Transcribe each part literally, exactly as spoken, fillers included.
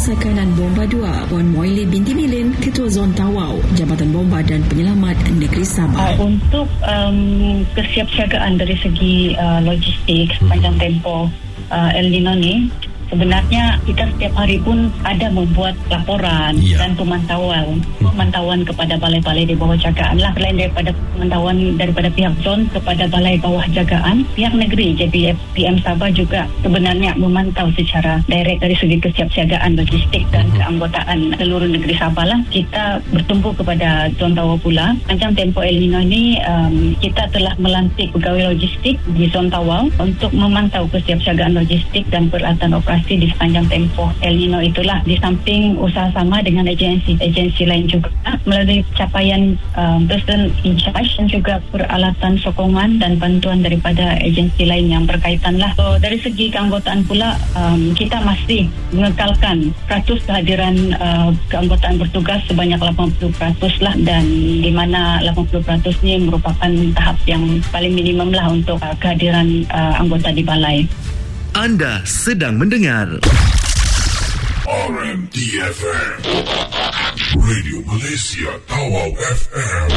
Sakanan Bomba dua, Puan Moili binti Milin, Ketua Zon Tawau, Jabatan Bomba dan Penyelamat Negeri Sabah. Uh, untuk um, kesiapsiagaan dari segi uh, logistik sepanjang tempoh uh, El Nino ni, sebenarnya kita setiap hari pun ada membuat laporan ya. dan pemantauan pemantauan kepada balai-balai di bawah jagaan lah. Selain daripada pemantauan daripada pihak zon kepada balai bawah jagaan, pihak negeri J P F P M Sabah juga sebenarnya memantau secara direct dari segi kesiapsiagaan logistik dan keanggotaan seluruh negeri Sabah lah. Kita bertumpu kepada zon Tawau pula. Panjang tempoh El Nino ini um, kita telah melantik pegawai logistik di zon Tawau untuk memantau kesiapsiagaan logistik dan peralatan operasi di sepanjang tempoh El Nino itulah, di samping usaha sama dengan agensi-agensi lain juga melalui capaian um, President in charge dan juga peralatan sokongan dan bantuan daripada agensi lain yang berkaitan lah. So, dari segi keanggotaan pula um, kita masih mengekalkan peratus kehadiran uh, keanggotaan bertugas sebanyak lapan puluh peratus lah, dan di mana lapan puluh peratus ni merupakan tahap yang paling minimum lah untuk uh, kehadiran uh, anggota di balai. Anda sedang mendengar R M D F M, Radio Malaysia Tawau F M.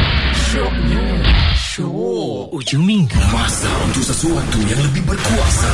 Syoknya, syok. Ujung minggu. Masa untuk sesuatu yang lebih berkuasa.